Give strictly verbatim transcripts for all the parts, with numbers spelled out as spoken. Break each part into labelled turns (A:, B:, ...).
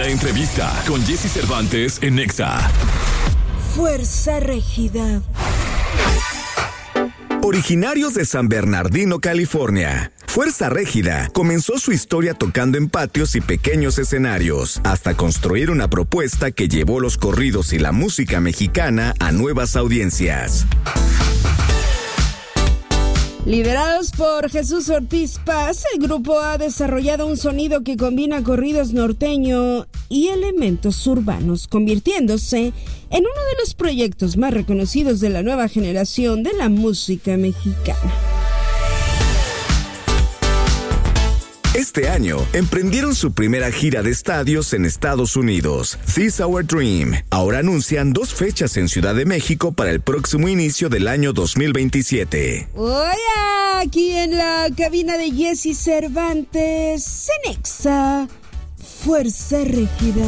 A: La entrevista con Jesse Cervantes en Nexa.
B: Fuerza Régida.
C: Originarios de San Bernardino, California, Fuerza Régida comenzó su historia tocando en patios y pequeños escenarios, hasta construir una propuesta que llevó los corridos y la música mexicana a nuevas audiencias.
B: Liderados por Jesús Ortiz Paz, el grupo ha desarrollado un sonido que combina corridos norteño y elementos urbanos, convirtiéndose en uno de los proyectos más reconocidos de la nueva generación de la música mexicana.
C: Este año, emprendieron su primera gira de estadios en Estados Unidos, This Our Dream. Ahora anuncian dos fechas en Ciudad de México para el próximo inicio del año dos mil veintisiete.
B: Hola, aquí en la cabina de Jesse Cervantes, en Nexa, Fuerza Régida.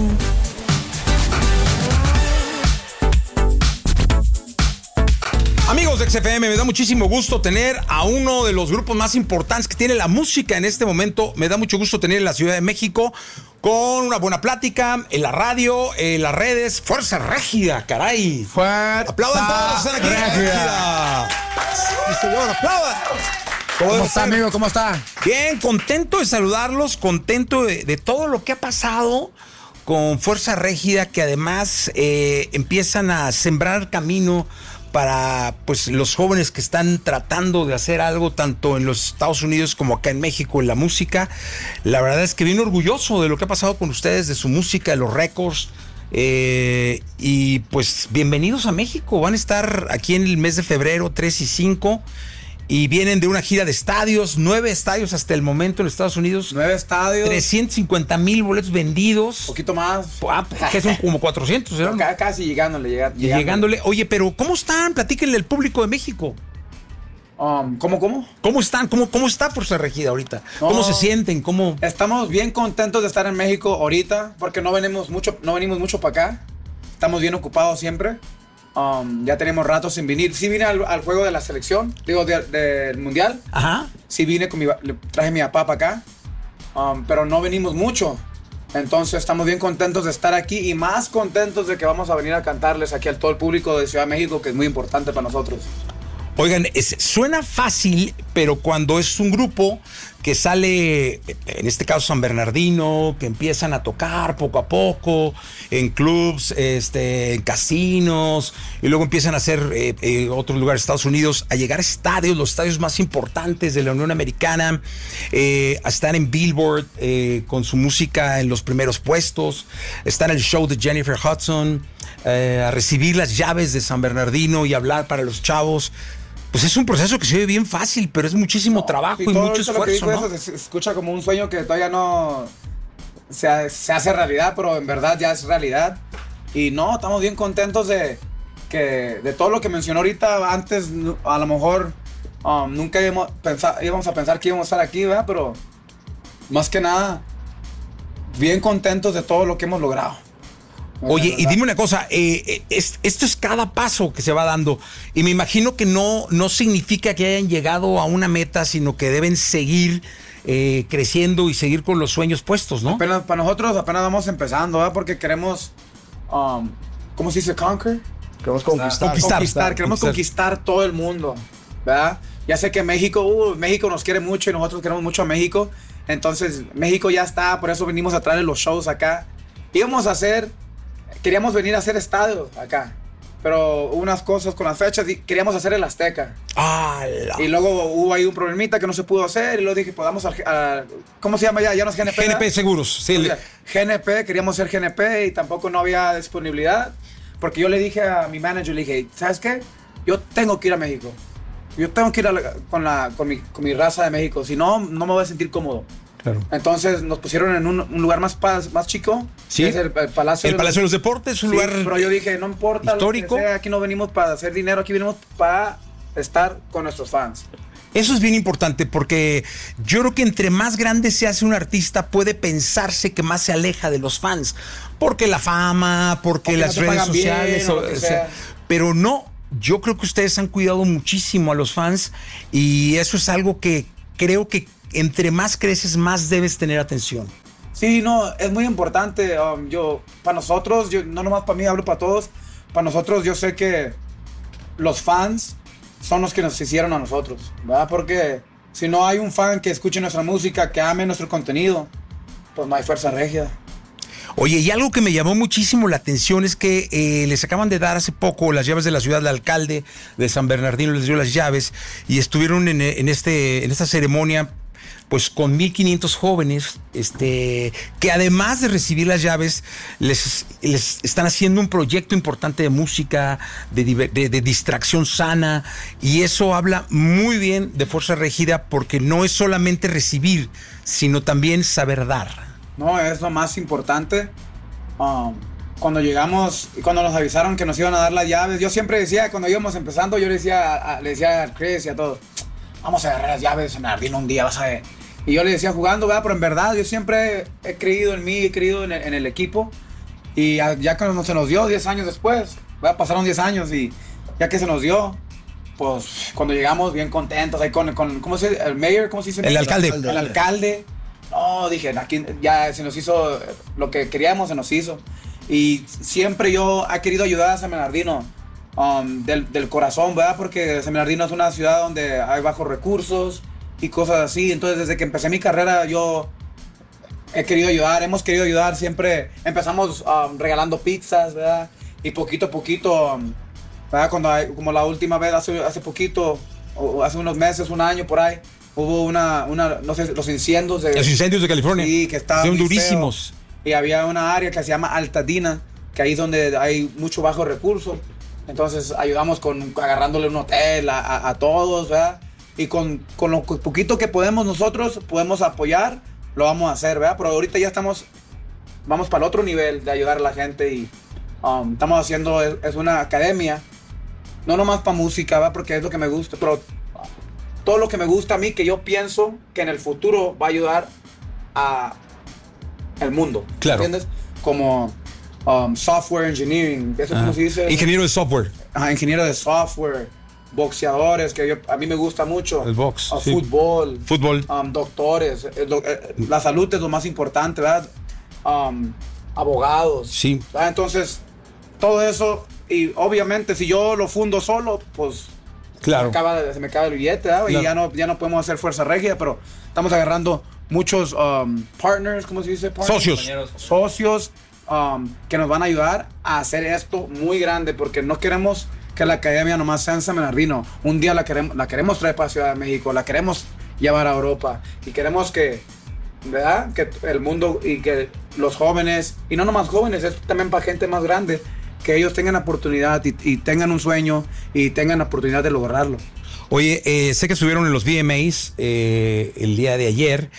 D: Amigos de X F M, me da muchísimo gusto tener a uno de los grupos más importantes que tiene la música en este momento. Me da mucho gusto tener en la Ciudad de México con una buena plática en la radio, en las redes. Fuerza Régida, caray.
E: Fuerza
D: Aplaudan todos los que están aquí.
E: Régida.
D: Sí, señor, aplaudan.
E: ¿Cómo, ¿Cómo está, amigo? ¿Cómo está?
D: Bien, contento de saludarlos, contento de, de todo lo que ha pasado con Fuerza Régida, que además eh, empiezan a sembrar camino para pues los jóvenes que están tratando de hacer algo tanto en los Estados Unidos como acá en México en la música. La verdad es que bien orgulloso de lo que ha pasado con ustedes, de su música, de los récords. Eh, y pues bienvenidos a México. Van a estar aquí en el mes de febrero tres y cinco. Y vienen de una gira de estadios, nueve estadios hasta el momento en los Estados Unidos.
E: Nueve estadios.
D: trescientos cincuenta mil boletos vendidos.
E: Un poquito más.
D: Ah, que son como cuatrocientos, ¿no?
E: Casi llegándole, llega,
D: llegándole. Llegándole. Oye, pero ¿cómo están? Platíquenle al público de México.
E: Um, ¿Cómo, cómo?
D: ¿Cómo están? ¿Cómo, cómo está Fuerza Régida ahorita? No, ¿cómo se sienten? ¿Cómo?
E: Estamos bien contentos de estar en México ahorita, porque no venimos mucho, no venimos mucho para acá. Estamos bien ocupados siempre. Um, ya tenemos rato sin venir. Sí vine al, al juego de la selección, digo, del de, de mundial.
D: Ajá.
E: Sí vine con mi, le traje a mi papá para acá, um, pero no venimos mucho. Entonces estamos bien contentos de estar aquí y más contentos de que vamos a venir a cantarles aquí al todo el público de Ciudad de México, que es muy importante para nosotros.
D: Oigan, es, suena fácil, pero cuando es un grupo que sale, en este caso San Bernardino, que empiezan a tocar poco a poco en clubs, este, en casinos, y luego empiezan a hacer eh, eh, otros lugares de Estados Unidos, a llegar a estadios, los estadios más importantes de la Unión Americana, eh, a estar en Billboard eh, con su música en los primeros puestos, estar en el show de Jennifer Hudson, eh, a recibir las llaves de San Bernardino y hablar para los chavos. Pues es un proceso que se ve bien fácil, pero es muchísimo no, trabajo y mucho esfuerzo,
E: lo que digo,
D: ¿no?
E: Eso se escucha como un sueño que todavía no se, se hace realidad, pero en verdad ya es realidad. Y no, estamos bien contentos de que de todo lo que mencionó ahorita. Antes a lo mejor um, nunca íbamos, pensar, íbamos a pensar que íbamos a estar aquí, ¿verdad? Pero más que nada, bien contentos de todo lo que hemos logrado.
D: Oye, y dime una cosa, eh, es, esto es cada paso que se va dando, y me imagino que no, no significa que hayan llegado a una meta, sino que deben seguir eh, creciendo y seguir con los sueños puestos, ¿no?
E: Apenas, para nosotros apenas vamos empezando, ¿verdad? Porque queremos, um, ¿cómo se dice? Conquer.
D: Queremos conquistar. Conquistar.
E: conquistar. Queremos conquistar. conquistar todo el mundo, ¿verdad? Ya sé que México, uh, México nos quiere mucho y nosotros queremos mucho a México. Entonces, México ya está, por eso venimos a traer los shows acá. Íbamos a hacer... Queríamos venir a hacer estadio acá, pero hubo unas cosas con las fechas y queríamos hacer el Azteca.
D: Ah, la...
E: Y luego hubo ahí un problemita que no se pudo hacer y luego dije, podamos, a, a, ¿cómo se llama ya? Ya no es G N P.
D: G N P Seguros, sí.
E: O sea, G N P, queríamos ser G N P y tampoco no había disponibilidad, porque yo le dije a mi manager, le dije, ¿sabes qué? Yo tengo que ir a México. Yo tengo que ir a la, con, la, con, mi, con mi raza de México, si no, no me voy a sentir cómodo. Claro. Entonces nos pusieron en un, un lugar más, más chico,
D: sí,
E: que es el, el Palacio,
D: el
E: de,
D: Palacio
E: los,
D: de los Deportes, un
E: sí,
D: lugar
E: pero yo dije, no importa
D: histórico.
E: Lo que sea, aquí no venimos para hacer dinero, aquí venimos para estar con nuestros fans.
D: Eso es bien importante, porque yo creo que entre más grande se hace un artista, puede pensarse que más se aleja de los fans, porque la fama, porque, porque las no redes sociales, bien, o, o sea, pero no, yo creo que ustedes han cuidado muchísimo a los fans, y eso es algo que creo que entre más creces, más debes tener atención.
E: Sí, no, es muy importante. Um, yo, para nosotros, yo, no nomás para mí, hablo para todos. Para nosotros, yo sé que los fans son los que nos hicieron a nosotros, ¿verdad? Porque si no hay un fan que escuche nuestra música, que ame nuestro contenido, pues no hay Fuerza Regia.
D: Oye, y algo que me llamó muchísimo la atención es que eh, les acaban de dar hace poco las llaves de la ciudad. El alcalde de San Bernardino les dio las llaves y estuvieron en, en, este, en esta ceremonia pues con mil quinientos jóvenes, este, que además de recibir las llaves, les, les están haciendo un proyecto importante de música, de, de, de distracción sana, y eso habla muy bien de Fuerza Régida, porque no es solamente recibir, sino también saber dar.
E: No, es lo más importante. Um, cuando llegamos y cuando nos avisaron que nos iban a dar las llaves, yo siempre decía, cuando íbamos empezando, yo le decía a, le decía a Chris y a todos, vamos a agarrar las llaves en Bernardino un día, vas a ver. Y yo le decía jugando, ¿verdad? Pero en verdad yo siempre he creído en mí, he creído en el, en el equipo. Y ya, ya que se nos dio diez años después, ¿verdad? Pasaron diez años y ya que se nos dio, pues cuando llegamos bien contentos, ahí con, con ¿cómo se dice? El mayor, ¿cómo se dice?
D: El alcalde.
E: El, el alcalde. No, dije, aquí ya se nos hizo lo que queríamos, se nos hizo. Y siempre yo he querido ayudar a San Bernardino um, del, del corazón, ¿verdad? Porque San Bernardino es una ciudad donde hay bajos recursos y cosas así. Entonces, desde que empecé mi carrera, yo he querido ayudar, hemos querido ayudar. Siempre empezamos um, regalando pizzas, ¿verdad? Y poquito a poquito, um, ¿verdad? Cuando hay, como la última vez, hace, hace poquito, o hace unos meses, un año por ahí, hubo una, una no sé, los incendios de...
D: Los incendios de California.
E: Sí, que estaban
D: son durísimos.
E: Feo. Y había una área que se llama Altadena, que ahí es donde hay mucho bajo recurso. Entonces ayudamos con agarrándole un hotel a, a, a todos, ¿verdad? Y con, con lo poquito que podemos nosotros, podemos apoyar, lo vamos a hacer, ¿verdad? Pero ahorita ya estamos, vamos para el otro nivel de ayudar a la gente y um, estamos haciendo, es, es una academia, no nomás para música, ¿verdad? Porque es lo que me gusta, pero todo lo que me gusta a mí, que yo pienso que en el futuro va a ayudar a el mundo,
D: claro.
E: ¿Entiendes? Como um, software engineering, eso
D: ah.
E: como se dice.
D: Ingeniero de software.
E: Ajá, ingeniero de software. Boxeadores, que yo, a mí me gusta mucho.
D: El box.
E: Uh,
D: sí.
E: Fútbol.
D: Fútbol.
E: Um, doctores. Eh, lo, eh, la salud es lo más importante, ¿verdad? Um, abogados.
D: Sí.
E: ¿verdad? Entonces, todo eso, y obviamente si yo lo fundo solo, pues
D: claro.
E: se, me acaba, se me acaba el billete, ¿verdad?
D: Claro.
E: Y ya no, ya no podemos hacer Fuerza Regia, pero estamos agarrando muchos um, partners, ¿cómo se dice? Partners?
D: Socios.
E: Socios um, que nos van a ayudar a hacer esto muy grande, porque no queremos que la academia nomás sea en San Bernardino. Un día la queremos, la queremos traer para Ciudad de México, la queremos llevar a Europa y queremos que, ¿verdad? Que el mundo y que los jóvenes, y no nomás jóvenes, es también para gente más grande, que ellos tengan oportunidad y, y tengan un sueño y tengan la oportunidad de lograrlo.
D: Oye, eh, sé que estuvieron en los V M As eh, el día de ayer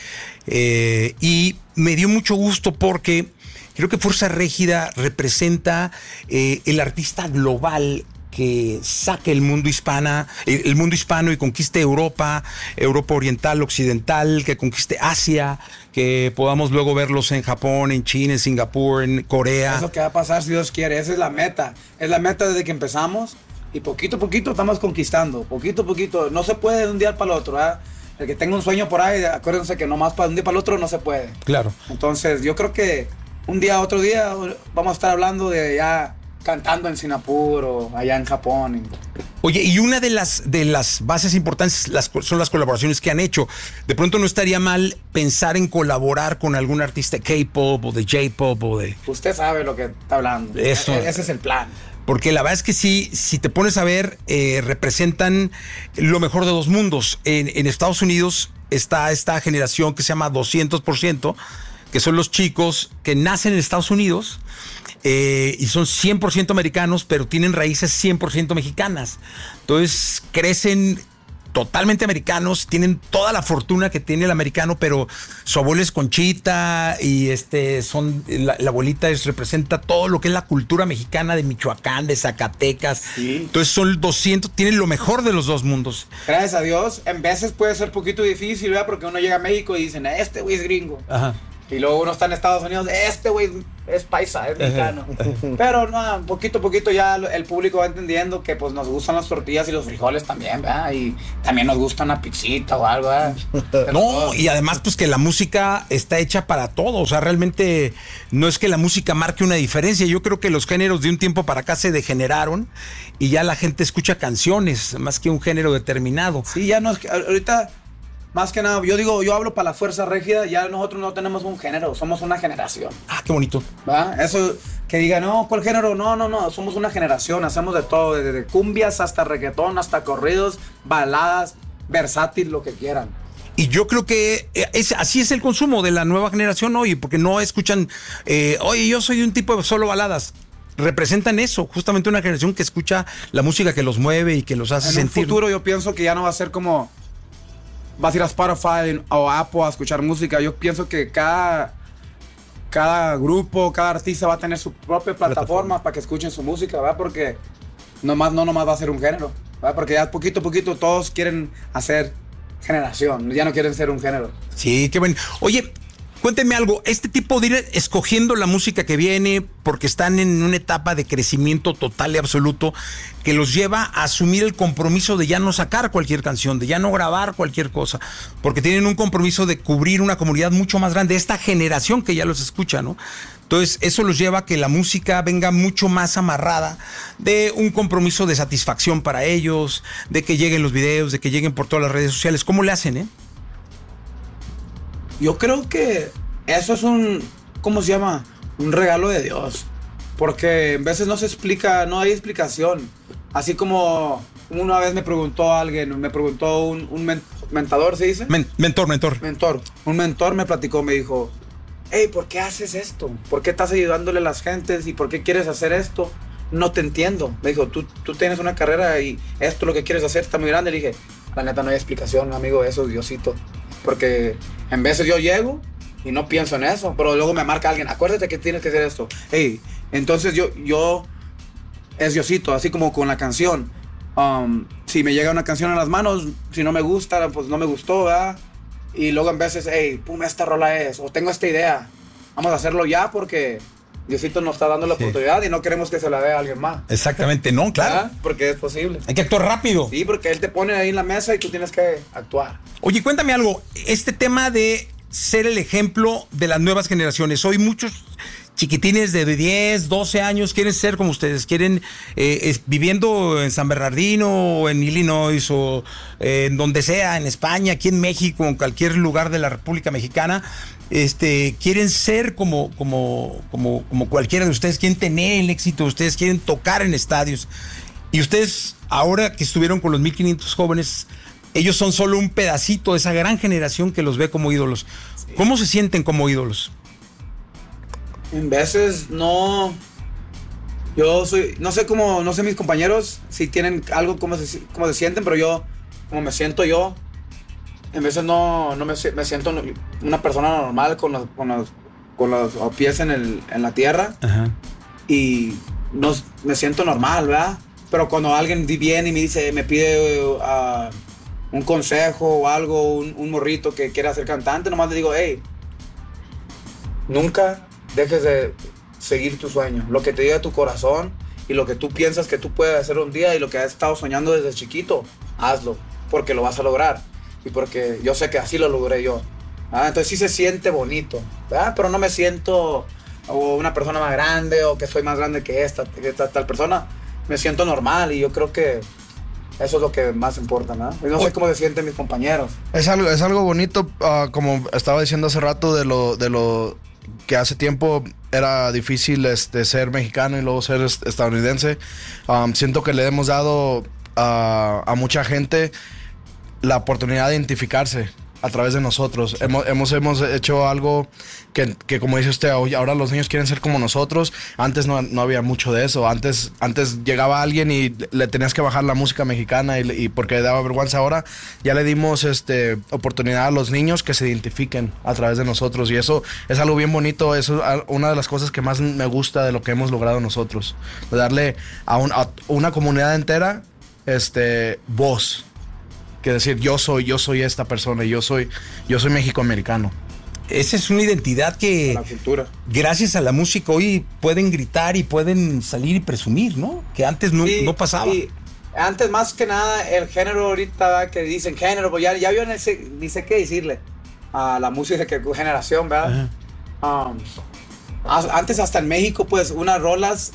D: eh, y me dio mucho gusto porque creo que Fuerza Régida representa eh, el artista global que saque el mundo hispana, el mundo hispano y conquiste Europa, Europa oriental, occidental, que conquiste Asia, que podamos luego verlos en Japón, en China, en Singapur, en Corea.
E: Es lo que va a pasar si Dios quiere, esa es la meta, es la meta desde que empezamos y poquito a poquito estamos conquistando, poquito a poquito, no se puede de un día para el otro, ¿verdad? El que tenga un sueño por ahí, acuérdense que nomás para un día para el otro no se puede.
D: Claro.
E: Entonces yo creo que un día, otro día, vamos a estar hablando de ya cantando en Singapur o allá en Japón.
D: Oye, y una de las de las bases importantes las, son las colaboraciones que han hecho. De pronto no estaría mal pensar en colaborar con algún artista K-pop o de J-pop o de...
E: Usted sabe lo que está hablando.
D: Eso.
E: E- ese es el plan.
D: Porque la verdad es que sí, si te pones a ver, eh, representan lo mejor de dos mundos. En, en Estados Unidos está esta generación que se llama doscientos por ciento, que son los chicos que nacen en Estados Unidos, Eh, y son cien por ciento americanos, pero tienen raíces cien por ciento mexicanas. Entonces crecen totalmente americanos, tienen toda la fortuna que tiene el americano, pero su abuelo es Conchita y este son la, la abuelita es, representa todo lo que es la cultura mexicana de Michoacán, de Zacatecas.
E: Sí.
D: Entonces son doscientos, tienen lo mejor de los dos mundos.
E: Gracias a Dios, en veces puede ser un poquito difícil, ¿verdad? Porque uno llega a México y dicen, este güey es gringo.
D: Ajá.
E: Y luego uno está en Estados Unidos, este güey es paisa, es mexicano. Pero no, poquito a poquito ya el público va entendiendo que pues nos gustan las tortillas y los frijoles también, ¿verdad? Y también nos gusta una pizzita o algo, ¿verdad?
D: No, y además pues que la música está hecha para todo, o sea, realmente no es que la música marque una diferencia. Yo creo que los géneros de un tiempo para acá se degeneraron y ya la gente escucha canciones más que un género determinado.
E: Sí, ya no es que ahorita... Más que nada, yo digo, yo hablo para la Fuerza Régida, ya nosotros no tenemos un género, somos una generación.
D: Ah, qué bonito.
E: ¿Va? Eso, que diga, no, ¿cuál género? No, no, no, somos una generación, hacemos de todo, desde cumbias hasta reggaetón, hasta corridos, baladas, versátil, lo que quieran.
D: Y yo creo que es, así es el consumo de la nueva generación hoy, porque no escuchan, eh, oye, yo soy un tipo de solo baladas. Representan eso, justamente una generación que escucha la música que los mueve y que los hace
E: en
D: sentir.
E: En un futuro yo pienso que ya no va a ser como... vas a ir a Spotify o Apple a escuchar música. Yo pienso que cada, cada grupo, cada artista va a tener su propia plataforma, plataforma. para que escuchen su música, ¿verdad? Porque nomás, no nomás va a ser un género, ¿verdad? Porque ya poquito a poquito todos quieren hacer generación, ya no quieren ser un género.
D: Sí, qué bueno. Oye, cuénteme algo, este tipo de ir escogiendo la música que viene porque están en una etapa de crecimiento total y absoluto que los lleva a asumir el compromiso de ya no sacar cualquier canción, de ya no grabar cualquier cosa, porque tienen un compromiso de cubrir una comunidad mucho más grande, esta generación que ya los escucha, ¿no? Entonces eso los lleva a que la música venga mucho más amarrada de un compromiso de satisfacción para ellos, de que lleguen los videos, de que lleguen por todas las redes sociales. ¿Cómo le hacen, eh?
E: Yo creo que eso es un, ¿cómo se llama? Un regalo de Dios. Porque en veces no se explica, no hay explicación. Así como una vez me preguntó alguien, me preguntó un, un men, mentador, ¿se dice?
D: Men, mentor, mentor.
E: Mentor. Un mentor me platicó, me dijo, hey, ¿por qué haces esto? ¿Por qué estás ayudándole a las gentes? ¿Y por qué quieres hacer esto? No te entiendo. Me dijo, tú, tú tienes una carrera y esto lo que quieres hacer está muy grande. Le dije, la neta no hay explicación, amigo, eso es Diosito. Porque en veces yo llego y no pienso en eso, pero luego me marca alguien, acuérdate que tienes que hacer esto. Hey, entonces yo, yo, es Diosito, así como con la canción. Um, si me llega una canción a las manos, si no me gusta, pues no me gustó, ¿verdad? Y luego en veces, hey, pum, esta rola es, o tengo esta idea, vamos a hacerlo ya porque Diosito nos está dando la sí. oportunidad y no queremos que se la dé a alguien más.
D: Exactamente, no, claro.
E: ¿verdad? Porque es posible.
D: Hay que actuar rápido.
E: Sí, porque él te pone ahí en la mesa y tú tienes que actuar.
D: Oye, cuéntame algo, este tema de ser el ejemplo de las nuevas generaciones. Hoy muchos chiquitines de diez, doce años quieren ser como ustedes, quieren, eh, es, viviendo en San Bernardino, o en Illinois, o eh, en donde sea, en España, aquí en México, en cualquier lugar de la República Mexicana, este, quieren ser como, como, como, como cualquiera de ustedes, quieren tener el éxito, ustedes quieren tocar en estadios. Y ustedes, ahora que estuvieron con los mil quinientos jóvenes, ellos son solo un pedacito de esa gran generación que los ve como ídolos. Sí. ¿Cómo se sienten como ídolos?
E: En veces no, yo soy, no sé cómo, no sé mis compañeros si tienen algo como se, cómo se sienten, pero yo, como me siento yo, en veces no, no me, me siento una persona normal con los, con los, con los pies en, el, en la tierra. Ajá. Y no, me siento normal, ¿verdad? Pero cuando alguien viene y me dice, me pide uh, un consejo o algo, un, un morrito que quiera ser cantante, nomás le digo, hey, nunca dejes de seguir tu sueño, lo que te diga tu corazón y lo que tú piensas que tú puedes hacer un día y lo que has estado soñando desde chiquito, hazlo, porque lo vas a lograr y porque yo sé que así lo logré yo. ¿Ah? Entonces sí se siente bonito, ¿verdad? Pero no me siento o una persona más grande o que soy más grande que esta, que esta tal persona, me siento normal y yo creo que eso es lo que más importa, ¿no? Y no sé cómo se sienten mis compañeros.
F: Es algo, es algo bonito, uh, como estaba diciendo hace rato, de lo, de lo que hace tiempo era difícil este, ser mexicano y luego ser estadounidense. Um, siento que le hemos dado uh, a mucha gente la oportunidad de identificarse a través de nosotros. Hemos, hemos, hemos hecho algo que, que, como dice usted, ahora los niños quieren ser como nosotros. Antes no, no había mucho de eso. Antes, antes llegaba alguien y le tenías que bajar la música mexicana y, y porque daba vergüenza. Ahora ya le dimos este, oportunidad a los niños que se identifiquen a través de nosotros. Y eso es algo bien bonito. Eso es una de las cosas que más me gusta de lo que hemos logrado nosotros. De darle a, un, a una comunidad entera este, voz. Que decir, yo soy, yo soy esta persona, yo soy, yo soy mexicoamericano.
D: esa es una identidad que
E: La cultura.
D: gracias a la música hoy pueden gritar y pueden salir y presumir, ¿no? Que antes no,
E: Sí,
D: no pasaba.
E: y antes más que nada el género ahorita que dicen género, pues ya, ya yo ni sé, ni sé qué decirle a la música que generación, ¿verdad? Um, as- antes hasta en México pues unas rolas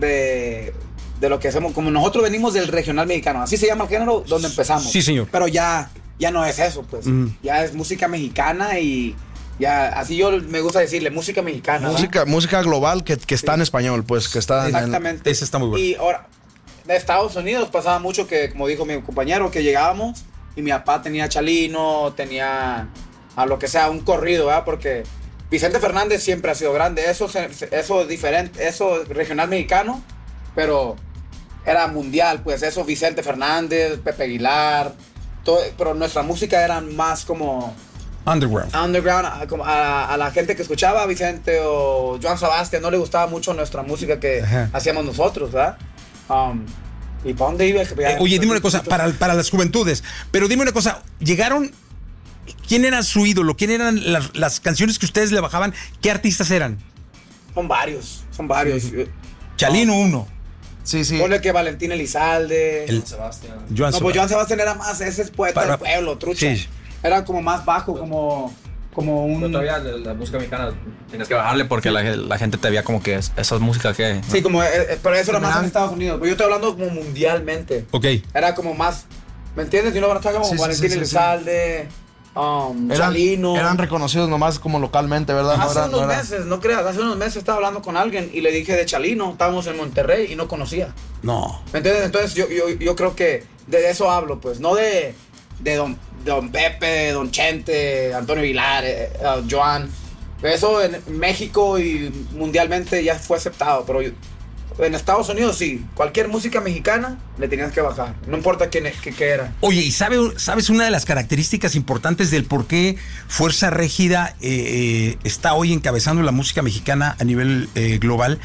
E: de, de lo que hacemos, como nosotros venimos del regional mexicano, así se llama el género donde empezamos.
D: Sí, señor.
E: Pero ya, ya no es eso, pues.
D: Mm.
E: Ya es música mexicana y ya, así yo me gusta decirle, música mexicana. ¿verdad?
F: Música, música global que, que está en español, pues, que está en-
E: Exactamente.
D: Ese está muy bueno.
E: Y ahora, de Estados Unidos pasaba mucho que, como dijo mi compañero, que llegábamos y mi papá tenía Chalino, tenía a lo que sea, un corrido, ¿verdad? Porque Vicente Fernández siempre ha sido grande. Eso, se- eso es diferente, eso es regional mexicano, pero era mundial, pues eso Vicente Fernández, Pepe Aguilar, todo, pero nuestra música era más como
D: Underground.
E: underground, a, como a- a la gente que escuchaba a Vicente o Joan Sebastián no le gustaba mucho nuestra música que
D: Ajá.
E: hacíamos nosotros, ¿verdad? Um, ¿Y para dónde iba?
D: Eh, oye, dime una cosa, para, para las juventudes, pero dime una cosa, llegaron, ¿quién era su ídolo? ¿Quién eran las, las canciones que ustedes le bajaban? ¿Qué artistas eran?
E: Son varios, son varios.
D: Chalino uno,
F: Sí, sí.
E: Ponle que Valentín Elizalde.
D: el
G: Sebastián.
D: Joan
E: no, pues Joan Sebastián era más, ese es poeta
D: Para-
E: del pueblo, trucha.
D: Sí.
E: Era como más bajo, como, como un...
G: Pero todavía la, la música mexicana tienes que bajarle porque la, la gente te veía como que es- esa música que...
E: Sí, como, eh, eh, pero eso era más
F: Eran-
E: en Estados Unidos. Pero yo estoy hablando como mundialmente.
D: Ok.
E: Era como más, ¿me entiendes? Y uno va a estar como
F: Sí, sí,
E: Valentín
F: sí, sí,
E: Elizalde, um,
F: Eran,
E: Chalino.
F: eran reconocidos nomás como localmente, ¿verdad? No
E: Hace
F: eran- no
E: unos
F: eran-
E: meses, no creas, hace unos meses estaba hablando con alguien y le dije de Chalino, estábamos en Monterrey y no conocía.
D: No.
E: ¿Me entiendes? Entonces yo, yo, yo creo que de eso hablo, pues, no de, de, don, de don Pepe, de don Chente, Antonio Aguilar, eh, uh, Joan. Eso en México y mundialmente ya fue aceptado, pero yo- en Estados Unidos sí, cualquier música mexicana le tenías que bajar, no importa quién, qué, qué era.
D: Oye, ¿y sabe, sabes una de las características importantes del por qué Fuerza Régida eh, eh, está hoy encabezando la música mexicana a nivel eh, global?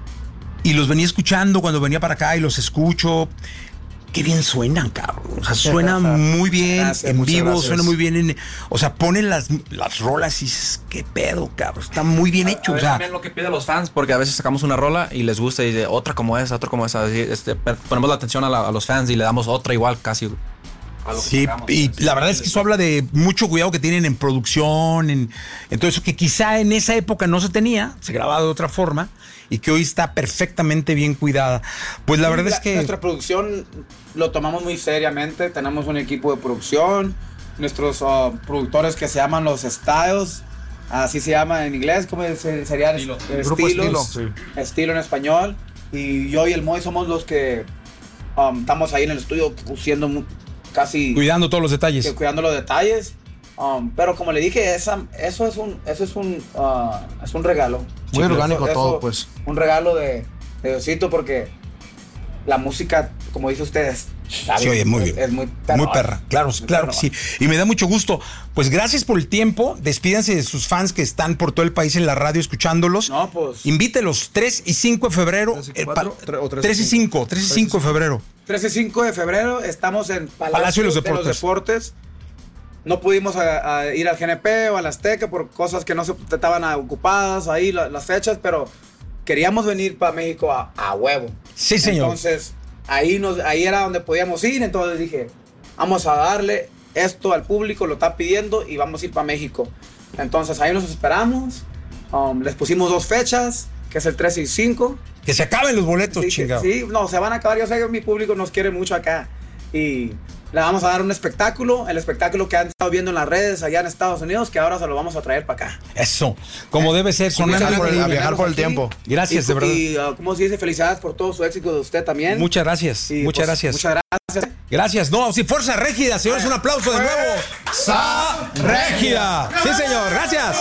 D: Y los venía escuchando cuando venía para acá y los escucho. Qué bien suenan, cabrón. O sea, suenan muy bien
E: Gracias,
D: en
E: muchas
D: vivo,
E: gracias.
D: suena muy bien en... O sea, ponen las, las rolas y dices, qué pedo, cabrón. Está muy bien hecho.
G: A
D: O
G: ver,
D: sea,
G: también lo que piden los fans, porque a veces sacamos una rola y les gusta y de otra como esa, otra como esa. Así, este, ponemos la atención a, la- a los fans y le damos otra igual casi. A lo que
D: sí,
G: sacamos.
D: y la verdad es que eso habla de mucho cuidado que tienen en producción, en, en todo eso que quizá en esa época no se tenía, se grababa de otra forma y que hoy está perfectamente bien cuidada. Pues la verdad es que...
E: Nuestra producción lo tomamos muy seriamente, tenemos un equipo de producción, nuestros uh, productores que se llaman los Styles, así se llama en inglés, ¿cómo se- sería?
G: Estilo.
E: Eh,
F: Grupo
E: Estilos,
F: Estilo,
E: Estilo en español, y yo y el Moy somos los que um, estamos ahí en el estudio siendo mu- casi...
D: Cuidando todos los
E: que
D: detalles.
E: cuidando los detalles. Um, pero como le dije, esa, eso es un, eso es un, uh, es un regalo.
F: Muy
E: Eso-
F: orgánico
E: eso-
F: todo, pues.
E: Un regalo de, de Diosito porque la música, como dice usted, es,
D: Sí, oye, muy bien.
E: es muy perra.
D: Muy perra, claro,
E: Muy
D: claro que
E: perra.
D: sí. Y me da mucho gusto. Pues gracias por el tiempo. Despídanse de sus fans que están por todo el país en la radio escuchándolos.
E: No, pues.
D: Invítelos tres y cinco de febrero.
F: ¿tres y
D: eh,
F: cuatro?
D: pa-
F: Tre- o tres y
D: tres y cinco, tres y cinco de febrero.
E: trece y cinco de febrero estamos en Palacio,
D: Palacio de los
E: de
D: Deportes.
E: los Deportes. No pudimos a- a ir al G N P o al Azteca por cosas que no se estaban ocupadas ahí la- las fechas, pero queríamos venir para México a, a huevo.
D: Sí, señor.
E: Entonces, ahí, nos, ahí era donde podíamos ir. Entonces dije, vamos a darle esto al público, lo está pidiendo y vamos a ir para México. Entonces ahí nos esperamos. Um, les pusimos dos fechas, que es el trece y cinco.
D: Que se acaben los boletos,
E: Sí, que-
D: chingado.
E: sí, no, se van a acabar. Yo sé que mi público nos quiere mucho acá. Y le vamos a dar un espectáculo, el espectáculo que han estado viendo en las redes allá en Estados Unidos, que ahora se lo vamos a traer para acá.
D: Eso, como debe ser.
F: Con
D: sonando
F: viajar por el- a
D: increíble.
F: viajar por el
E: Aquí.
F: tiempo.
D: Gracias,
E: Y-
D: de verdad.
E: Y, uh, ¿cómo se dice? Felicidades por todo su éxito de usted también.
D: Muchas gracias,
E: Y,
D: muchas
E: pues,
D: gracias.
E: Muchas gracias.
D: Gracias. No, sí, Fuerza Régida, señores, un aplauso de nuevo. ¡Sa Régida! Sí, señor, gracias.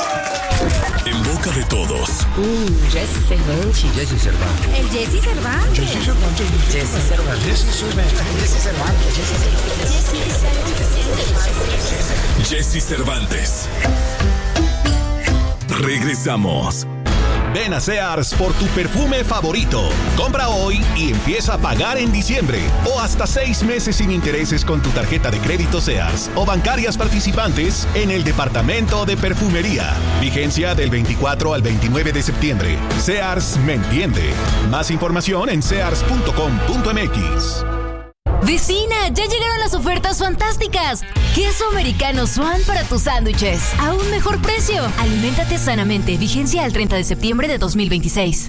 A: En boca de todos.
H: Uh, Jesse Cervantes. Jesse Cervantes. El Jesse Cervantes. Jesse Cervantes. Jesse Cervantes. Jesse Cervantes. Jesse Cervantes.
A: Jesse Cervantes. Regresamos.
I: Ven a Sears por tu perfume favorito. Compra hoy y empieza a pagar en diciembre o hasta seis meses sin intereses con tu tarjeta de crédito Sears o bancarias participantes en el departamento de perfumería. Vigencia del veinticuatro al veintinueve de septiembre. Sears me entiende. Más información en sears punto com punto m x.
J: Vecina, ya llegaron las ofertas fantásticas. Queso americano Swan para tus sándwiches. A un mejor precio. Aliméntate sanamente. Vigencia al treinta de septiembre de dos mil veintiséis.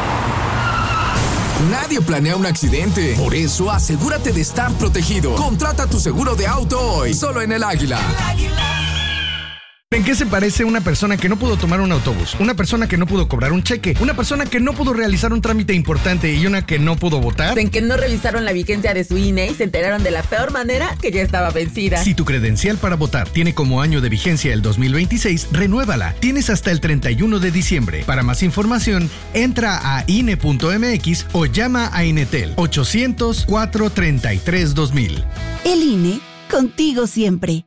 K: Nadie planea un accidente. Por eso, asegúrate de estar protegido. Contrata tu seguro de auto hoy. Solo en El Águila. El Águila.
L: ¿En qué se parece una persona que no pudo tomar un autobús? Una persona que no pudo cobrar un cheque, una persona que no pudo realizar un trámite importante y una que no pudo votar.
M: En que no revisaron la vigencia de su I N E y se enteraron de la peor manera que ya estaba vencida.
L: Si tu credencial para votar tiene como año de vigencia el dos mil veintiséis, renuévala. Tienes hasta el treinta y uno de diciembre. Para más información, entra a I N E punto m x o llama a Inetel ochocientos, cuatrocientos treinta y tres, dos mil.
N: El I N E, contigo siempre.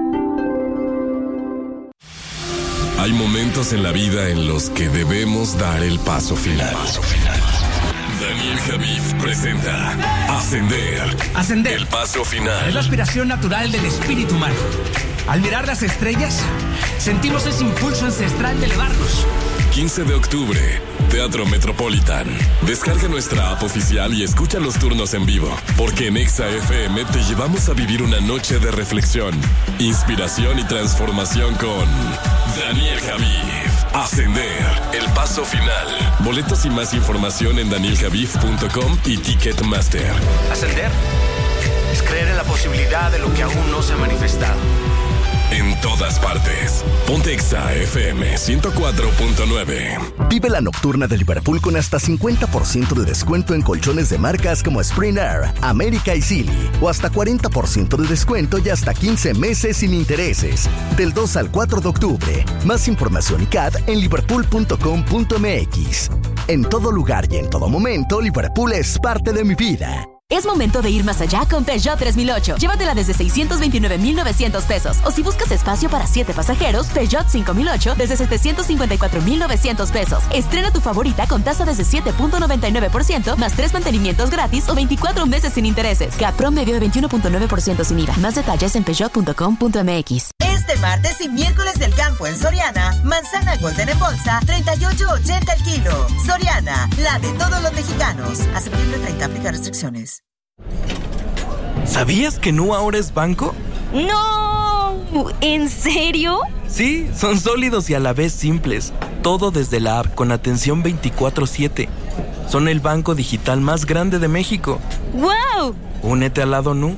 A: Hay momentos en la vida en los que debemos dar el paso final. Paso final. Daniel Javif presenta Ascender.
O: Ascender.
A: El paso final.
O: Es la aspiración natural del espíritu humano. Al mirar las estrellas, sentimos ese impulso ancestral de elevarnos.
A: quince de octubre, Teatro Metropolitan. Descarga nuestra app oficial y escucha los turnos en vivo, porque en Exa F M te llevamos a vivir una noche de reflexión, inspiración y transformación con Daniel Javif. Ascender, el paso final. Boletos y más información en daniel javif punto com y Ticketmaster.
O: Ascender es creer en la posibilidad de lo que aún no se ha manifestado.
A: En todas partes. Ponte Exa F M ciento cuatro punto nueve.
P: Vive la nocturna de Liverpool con hasta cincuenta por ciento de descuento en colchones de marcas como Spring Air, América y Silly. O hasta cuarenta por ciento de descuento y hasta quince meses sin intereses. Del dos al cuatro de octubre. Más información y C A D en liverpool punto com punto m x. En todo lugar y en todo momento, Liverpool es parte de mi vida.
J: Es momento de ir más allá con Peugeot tres mil ocho. Llévatela desde seiscientos veintinueve mil novecientos pesos. O si buscas espacio para siete pasajeros, Peugeot cinco mil ocho desde setecientos cincuenta y cuatro mil novecientos pesos. Estrena tu favorita con tasa desde siete punto noventa y nueve por ciento, más tres mantenimientos gratis o veinticuatro meses sin intereses. C A T promedio de veintiuno punto nueve por ciento sin I V A. Más detalles en peugeot punto com punto m x.
Q: Este martes y miércoles del campo en Soriana, manzana golden en bolsa, treinta y ocho ochenta el kilo. Soriana, la de todos los mexicanos. A septiembre treinta, aplica restricciones.
R: ¿Sabías que Nu ahora es banco?
J: ¡No! ¿En serio?
R: Sí, son sólidos y a la vez simples. Todo desde la app con atención veinticuatro siete. Son el banco digital más grande de México.
J: ¡Wow!
R: Únete al lado Nu.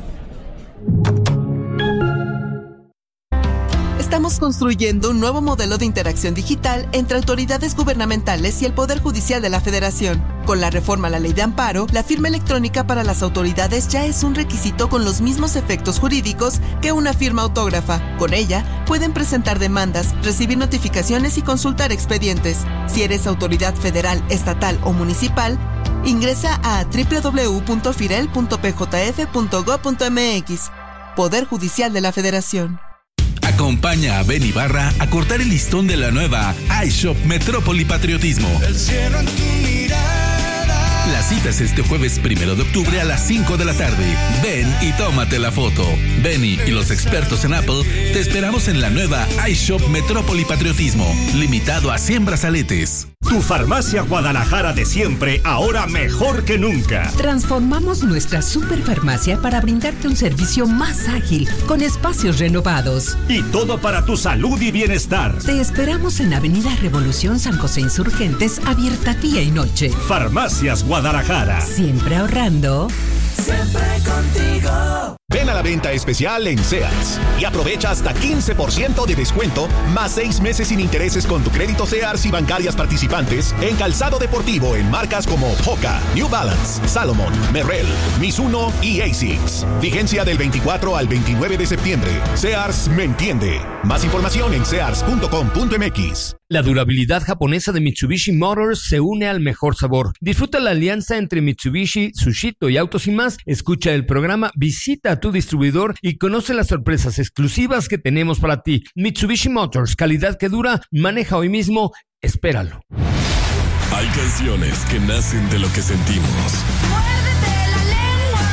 S: Estamos construyendo un nuevo modelo de interacción digital entre autoridades gubernamentales y el Poder Judicial de la Federación. Con la reforma a la Ley de Amparo, la firma electrónica para las autoridades ya es un requisito con los mismos efectos jurídicos que una firma autógrafa. Con ella, pueden presentar demandas, recibir notificaciones y consultar expedientes. Si eres autoridad federal, estatal o municipal, ingresa a doble u doble u doble u punto firel punto p j f punto gob punto m x. Poder Judicial de la Federación.
T: Acompaña a Ben Ibarra a cortar el listón de la nueva iShop Metrópoli Patriotismo.
U: El cielo en tu mirada.
T: La cita es este jueves primero de octubre a las cinco de la tarde. Ven y tómate la foto. Benny y los expertos en Apple te esperamos en la nueva iShop Metrópoli Patriotismo, limitado a cien brazaletes.
V: Tu farmacia Guadalajara de siempre, ahora mejor que nunca.
W: Transformamos nuestra superfarmacia para brindarte un servicio más ágil, con espacios renovados.
V: Y todo para tu salud y bienestar.
W: Te esperamos en Avenida Revolución San José Insurgentes, abierta día y noche.
V: Farmacias Guadalajara.
W: Siempre ahorrando.
U: Siempre contigo.
I: Ven a la venta especial en Sears y aprovecha hasta quince por ciento de descuento, más seis meses sin intereses con tu crédito Sears y bancarias participantes en calzado deportivo en marcas como Hoka, New Balance, Salomon, Merrell, Mizuno y Asics. Vigencia del veinticuatro al veintinueve de septiembre. Sears me entiende. Más información en sears punto com punto m x.
X: La durabilidad japonesa de Mitsubishi Motors se une al mejor sabor. Disfruta la alianza entre Mitsubishi, Tsushito y Autos y Más. Escucha el programa, visita a tu distribuidor y conoce las sorpresas exclusivas que tenemos para ti. Mitsubishi Motors, calidad que dura. Maneja hoy mismo. Espéralo.
A: Hay canciones que nacen de lo que sentimos.
U: Muérdete la lengua.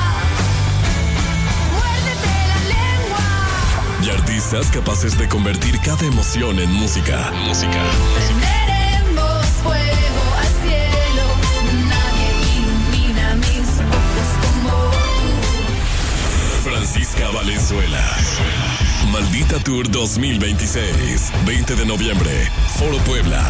U: Muérdete la lengua.
A: Y artistas capaces de convertir cada emoción en música. Música.
U: Prenderemos fuego al cielo. Nadie ilumina mis ojos como tú.
A: Francisca Valenzuela. Maldita Tour dos mil veintiséis. veinte de noviembre. Foro Puebla.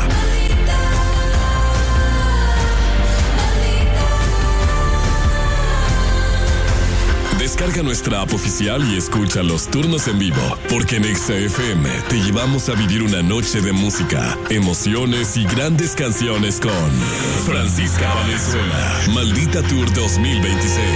A: Descarga nuestra app oficial y escucha los turnos en vivo, porque en Exa F M te llevamos a vivir una noche de música, emociones y grandes canciones con Francisca Valenzuela. Maldita Tour dos mil veintiséis.